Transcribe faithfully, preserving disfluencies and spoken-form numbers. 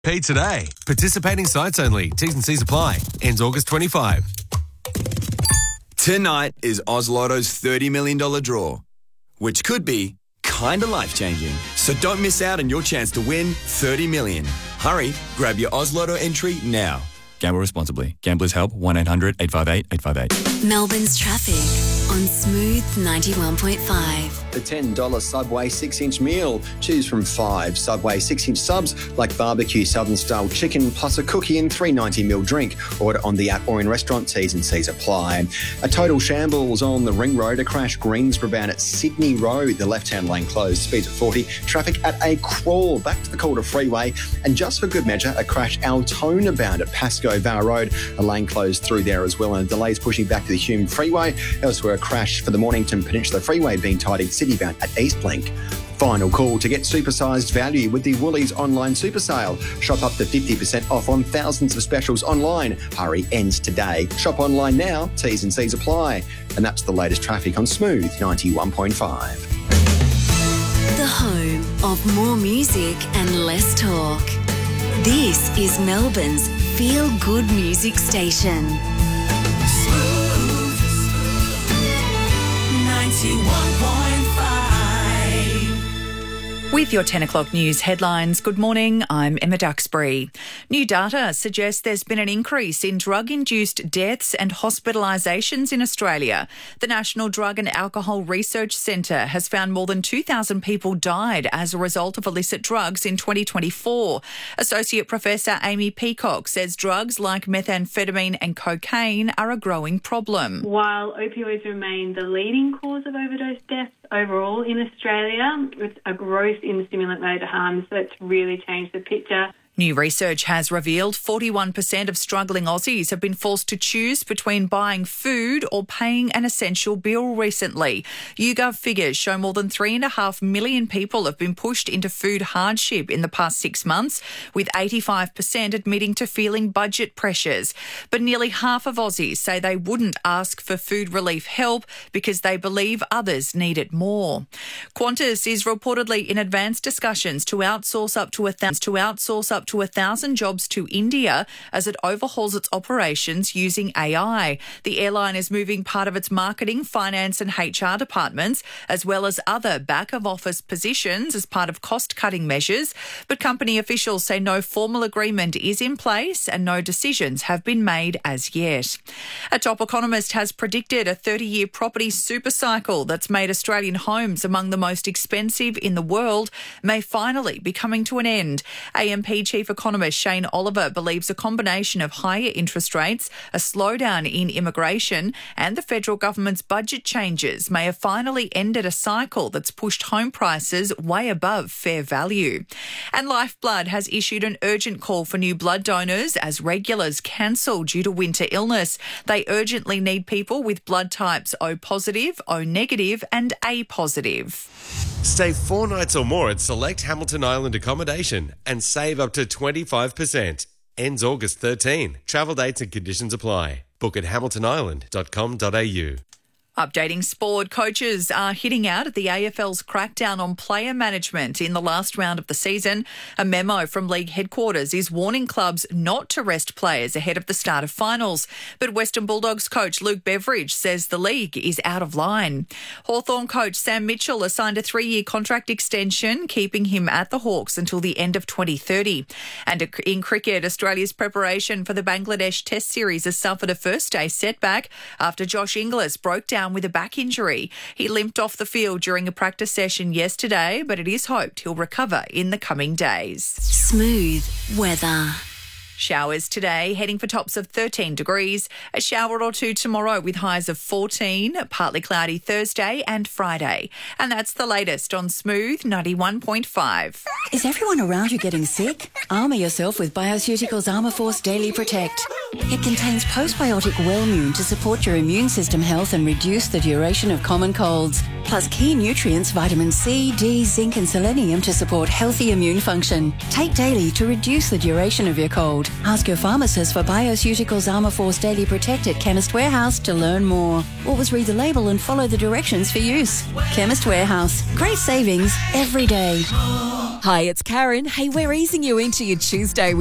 Pay today. Participating sites only. T's and C's apply. Ends August twenty-fifth. Tonight is Oz Lotto's thirty million dollars draw, which could be kinda life-changing. So don't miss out on your chance to win thirty million dollars. Hurry, grab your Oz Lotto entry now. Gamble responsibly. Gamblers Help, one eight hundred eight five eight eight five eight. Melbourne's traffic on Smooth ninety-one point five. The ten dollars Subway six inch meal. Choose from five Subway six inch subs like barbecue Southern-style chicken plus a cookie and three ninety ml drink. Order on the app or in restaurant. T's and C's apply. A total shambles on the Ring Road. A crash Greensboro bound at Sydney Road. The left-hand lane closed. Speeds at forty. Traffic at a crawl back to the Calder Freeway. And just for good measure, a crash Altona bound at Pasco Vale Road. A lane closed through there as well. And delays pushing back to the Hume Freeway. Elsewhere, a crash for the Mornington Peninsula Freeway being tidied City-bound at Eastlink. Final call to get supersized value with the Woolies online super sale. Shop up to fifty percent off on thousands of specials online. Hurry, ends today. Shop online now. T's and C's apply. And that's the latest traffic on Smooth ninety-one point five. The home of more music and less talk. This is Melbourne's feel-good music station. Smooth ninety-one point five. With your ten o'clock news headlines, good morning, I'm Emma Duxbury. New data suggests there's been an increase in drug-induced deaths and hospitalisations in Australia. The National Drug and Alcohol Research Centre has found more than two thousand people died as a result of illicit drugs in twenty twenty-four. Associate Professor Amy Peacock says drugs like methamphetamine and cocaine are a growing problem. While opioids remain the leading cause of overdose deaths overall in Australia, it's a growth in the stimulant-related harms that's really changed the picture. New research has revealed forty-one percent of struggling Aussies have been forced to choose between buying food or paying an essential bill recently. YouGov figures show more than three and a half million people have been pushed into food hardship in the past six months, with eighty-five percent admitting to feeling budget pressures. But nearly half of Aussies say they wouldn't ask for food relief help because they believe others need it more. Qantas is reportedly in advanced discussions to outsource up to a thousand to outsource up to a thousand jobs to India as it overhauls its operations using A I. The airline is moving part of its marketing, finance and H R departments, as well as other back-of-office positions as part of cost-cutting measures. But company officials say no formal agreement is in place and no decisions have been made as yet. A top economist has predicted a thirty-year property supercycle that's made Australian homes among the most expensive in the world may finally be coming to an end. A M P Chief Economist Shane Oliver believes a combination of higher interest rates, a slowdown in immigration and the federal government's budget changes may have finally ended a cycle that's pushed home prices way above fair value. And Lifeblood has issued an urgent call for new blood donors as regulars cancel due to winter illness. They urgently need people with blood types O positive, O negative and A positive. Stay four nights or more at select Hamilton Island accommodation and save up to twenty-five percent. Ends August thirteenth. Travel dates and conditions apply. Book at hamilton island dot com dot a u. Updating sport, coaches are hitting out at the A F L's crackdown on player management in the last round of the season. A memo from league headquarters is warning clubs not to rest players ahead of the start of finals. But Western Bulldogs coach Luke Beveridge says the league is out of line. Hawthorn coach Sam Mitchell has signed a three-year contract extension, keeping him at the Hawks until the end of twenty thirty. And in cricket, Australia's preparation for the Bangladesh Test Series has suffered a first-day setback after Josh Inglis broke down with a back injury. He limped off the field during a practice session yesterday, but it is hoped he'll recover in the coming days. Smooth weather. Showers today, heading for tops of thirteen degrees. A shower or two tomorrow with highs of fourteen. Partly cloudy Thursday and Friday. And that's the latest on Smooth ninety-one point five. Is everyone around you getting sick? Armour yourself with Bioceuticals Armour Force Daily Protect. It contains postbiotic Wellmune to support your immune system health and reduce the duration of common colds. Plus key nutrients, vitamin C, D, zinc and selenium to support healthy immune function. Take daily to reduce the duration of your cold. Ask your pharmacist for Bioceuticals Armour Force Daily Protect at Chemist Warehouse to learn more. Always read the label and follow the directions for use. Chemist Warehouse. Great savings every day. Hi, it's Karen. Hey, we're easing you into your Tuesday